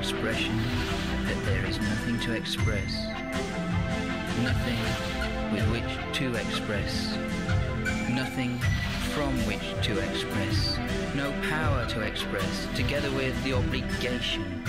expression that there is nothing to express, nothing with which to express, nothing from which to express, no power to express, together with the obligation